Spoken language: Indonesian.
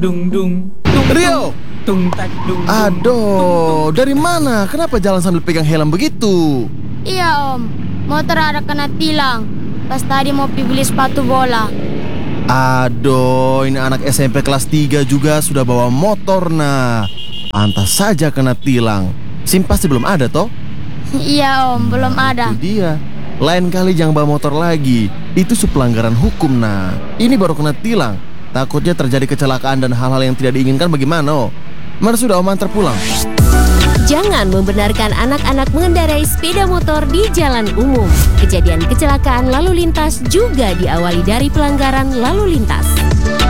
dung dung tung Rio! tung tak dung dung. Aduh, dari mana? Kenapa jalan sambil pegang helm begitu? Iya om, motor ada kena tilang. Pas tadi mau pergi beli sepatu bola. Aduh, ini anak SMP kelas 3 juga sudah bawa motor nah. Pantas saja kena tilang. SIM pasti belum ada toh? Iya om, belum ada. Itu dia. Lain kali jangan bawa motor lagi. Itu pelanggaran hukum nah. Ini baru kena tilang. Takutnya terjadi kecelakaan dan hal-hal yang tidak diinginkan bagaimana? Mari sudah om antar pulang. Jangan membenarkan anak-anak mengendarai sepeda motor di jalan umum. Kejadian kecelakaan lalu lintas juga diawali dari pelanggaran lalu lintas.